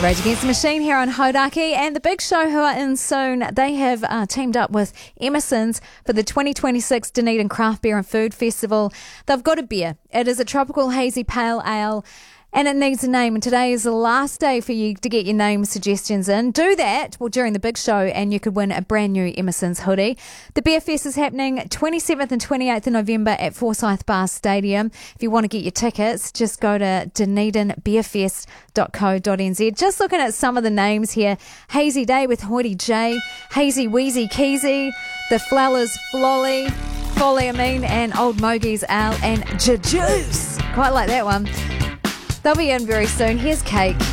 Rage Against the Machine here on Hodaki, and the Big Show who are in soon, they have teamed up with Emerson's for the 2026 Dunedin Craft Beer and Food Festival. They've got a beer. It is a tropical hazy pale ale, and it needs a name, and today is the last day for you to get your name suggestions in. Do that during the Big Show and you could win a brand new Emerson's hoodie. The Beer Fest is happening 27th and 28th of November at Forsyth Bar Stadium. If you want to get your tickets, just go to dunedinbeerfest.co.nz. Just looking at some of the names here: Hazy Day with Hoity J, Hazy Wheezy Keezy, The Flowers Folly, and Old Mogies Ale and Juice. Quite like that one. They'll be in very soon. Here's Cake.